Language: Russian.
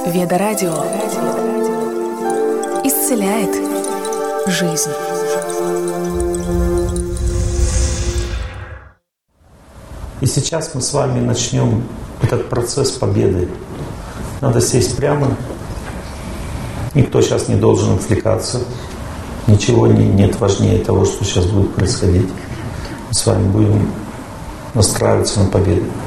Веда Радио исцеляет жизнь. И сейчас мы с вами начнем этот процесс победы. Надо сесть прямо. Никто сейчас не должен отвлекаться. Ничего нет важнее того, что сейчас будет происходить. Мы с вами будем настраиваться на победу.